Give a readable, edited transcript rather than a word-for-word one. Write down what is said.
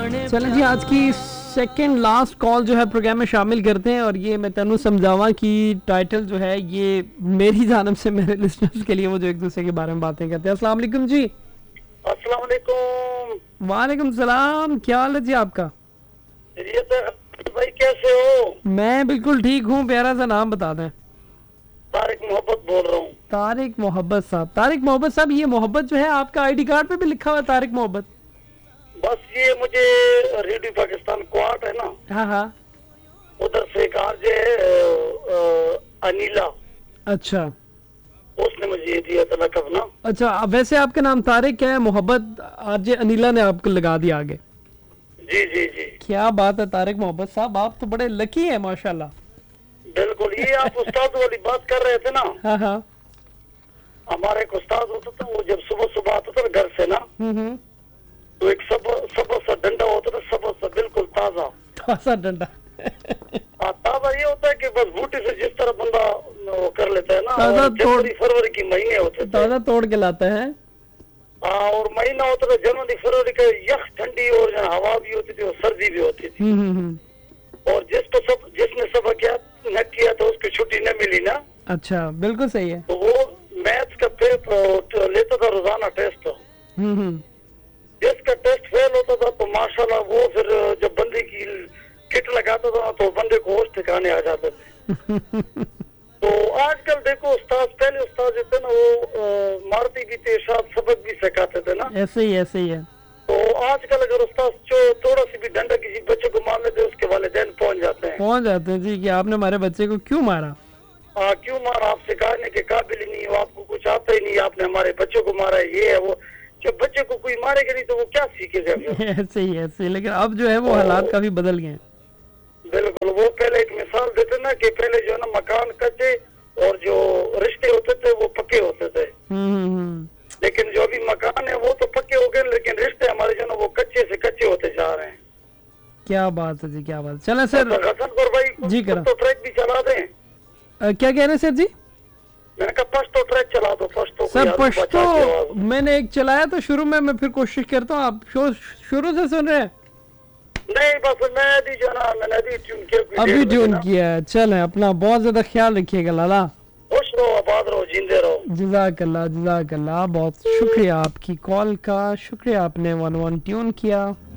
چلیں جی آج کی سیکنڈ لاسٹ کال جو ہے پروگرام میں شامل کرتے ہیں, اور یہ میں تینوں سمجھاواں کہ ٹائٹل جو ہے یہ میری جانب سے میرے لسنرز کے لیے وہ جو ایک دوسرے کے بارے میں باتیں کرتے ہیں. السلام علیکم جی. السلام علیکم. وعلیکم السلام, کیا حال ہے جی آپ کا؟ بھائی کیسے ہو؟ میں بالکل ٹھیک ہوں. پیارا سا نام بتا دیں. طارق محبت بول رہا ہوں. طارق محبت صاحب. طارق محبت صاحب, یہ محبت جو ہے آپ کا آئی ڈی کارڈ پہ بھی لکھا ہوا ہے طارق محبت؟ بس یہ مجھے ریڈیو پاکستان کوارٹ ہے نا, ہاں ہاں, ادھر سے ایک آر جے ہے انیلا, اچھا اس نے مجھے یہ دیا تھا لقب نا. اچھا, ویسے آپ کا نام طارق ہے, محبت آر جے انیلا نے آپ کو لگا دیا آگے. جی جی جی, کیا بات ہے طارق محبت صاحب, آپ تو بڑے لکی ہیں ماشاءاللہ. بالکل. یہ آپ استاد والی بات کر رہے تھے نا, ہاں ہاں, ہمارا ایک استاد ہوتا تھا, وہ جب صبح صبح آتا تھا گھر سے نا, تو ایک سبز سا ڈنڈا ہوتا تھا, سبز سا بالکل تازہ تازہ ڈنڈا. تازہ یہ ہوتا ہے کہ بس بوٹی سے جس طرح بندہ وہ کر لیتا ہے نا. جنوری فروری کی مہینے ہوتے تھے, تازہ توڑ کے لاتا ہے. اور مہینہ ہوتا تھا جنوری فروری کا, یخ ٹھنڈی اور ہوا بھی ہوتی تھی اور سردی بھی ہوتی تھی. اور جس نے سبق نہ کیا تو اس کو چھٹی نہ ملی نا. اچھا, بالکل صحیح ہے. تو وہ میتھس کا پیپر لیتا تھا روزانہ ٹیسٹ, جس کا ٹیسٹ فیل ہوتا تھا تو ماشاءاللہ وہ پھر جب بندے کی کٹ لگاتا تھا تو بندے کو ہوش ٹھکانے آ جاتے تھے. تو آج کل دیکھو استاد, پہلے استاد جو تھے نا وہ مارتی بھی تھے, شاید سبق بھی سکھاتے تھے نا. ایسے ہی ہے. تو آج کل اگر استاد تھوڑا سی بھی ڈنڈا کسی بچے کو مار لیتے, اس کے والدین پہنچ جاتے ہیں جی کہ آپ نے ہمارے بچے کو کیوں مارا. کیوں مارا, آپ سکھانے کے قابل ہی نہیں ہو, آپ کو کچھ آتا ہی نہیں, آپ نے ہمارے بچوں کو مارا ہے, یہ ہے وہ. جب بچے کو کوئی مارے گا نہیں تو وہ کیا سیکھے گا. ایسے ہی, لیکن اب جو ہے وہ حالات کافی بدل گئے ہیں. بالکل. وہ پہلے ایک مثال دیتے نا کہ پہلے جو ہے نا مکان کچے اور جو رشتے ہوتے تھے وہ پکے ہوتے تھے, لیکن جو ابھی مکان ہے وہ تو پکے ہو گئے, لیکن رشتے ہمارے جو ہے نا وہ کچے سے کچے ہوتے جا رہے ہیں. کیا بات ہے جی, کیا بات. چلیں سر حسن پور بھائی جی کرو, تو ٹریک بھی چلا دیں. کیا کہہ رہے ہیں سر جی؟ میں نے کہا پشتو ٹریک چلا دو. پشتو سر پشتو میں نے ایک چلایا تو شروع میں پھر کوشش کرتا ہوں. آپ شروع سے سن رہے ہیں؟ نہیں, بس میں نے ابھی ٹیون کیا ہے. چلیں, اپنا بہت زیادہ خیال رکھیے گا لالا. خوش رہو, آباد رہو, جیندے رہو. جزاک اللہ. بہت شکریہ آپ کی کال کا, شکریہ آپ نے 1 ٹیون کیا.